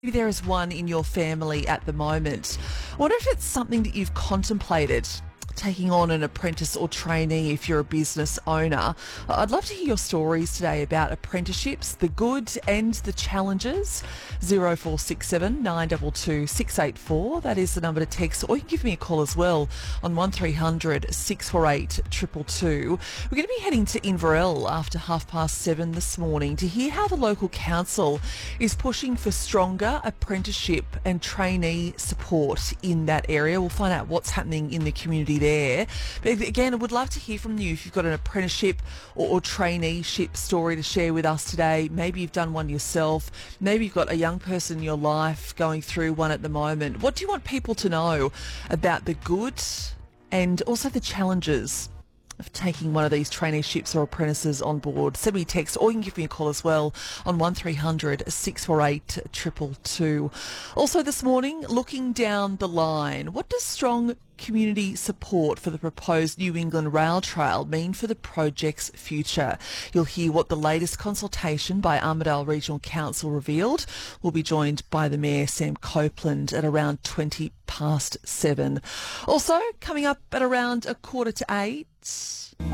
Maybe there is one in your family at the moment. I wonder if it's something that you've contemplated taking on an apprentice or trainee if you're a business owner. I'd love to hear your stories today about apprenticeships, the good and the challenges. 0467 922 684. That is the number to text, or you can give me a call as well on 1300 648 222. We're going to be heading to Inverell after 7:30 this morning to hear how the local council is pushing for stronger apprenticeship and trainee support in that area. We'll find out what's happening in the community there. But again, I would love to hear from you if you've got an apprenticeship or traineeship story to share with us today. Maybe you've done one yourself. Maybe you've got a young person in your life going through one at the moment. What do you want people to know about the good and also the challenges of taking one of these traineeships or apprentices on board? Send me a text, or you can give me a call as well on 1300 648 222. Also this morning, looking down the line, what does strong community support for the proposed New England Rail Trail mean for the project's future? You'll hear what the latest consultation by Armidale Regional Council revealed. We'll be joined by the Mayor, Sam Copeland, at around 7:20. Also, coming up at around 7:45.